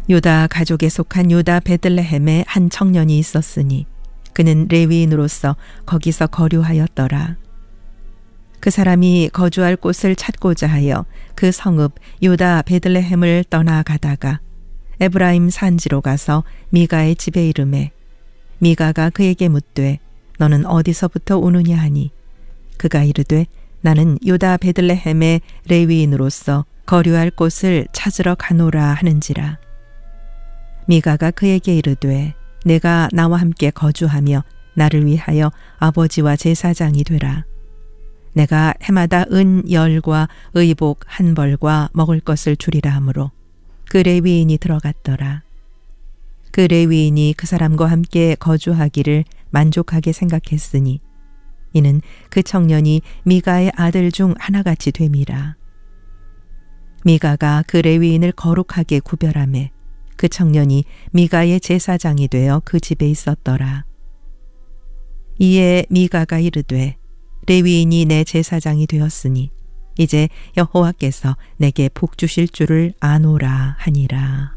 유다 가족에 속한 유다 베들레헴에 한 청년이 있었으니 그는 레위인으로서 거기서 거류하였더라. 그 사람이 거주할 곳을 찾고자 하여 그 성읍 유다 베들레헴을 떠나가다가 에브라임 산지로 가서 미가의 집에 이르매 미가가 그에게 묻되 너는 어디서부터 오느냐 하니 그가 이르되 나는 유다 베들레헴의 레위인으로서 거류할 곳을 찾으러 가노라 하는지라. 미가가 그에게 이르되 내가 나와 함께 거주하며 나를 위하여 아버지와 제사장이 되라. 내가 해마다 은 10과 의복 1벌과 먹을 것을 주리라 하므로 그 레위인이 들어갔더라. 그 레위인이 그 사람과 함께 거주하기를 만족하게 생각했으니 이는 그 청년이 미가의 아들 중 하나같이 됨이라. 미가가 그 레위인을 거룩하게 구별하매 그 청년이 미가의 제사장이 되어 그 집에 있었더라. 이에 미가가 이르되 레위인이 내 제사장이 되었으니 이제 여호와께서 내게 복 주실 줄을 아노라 하니라.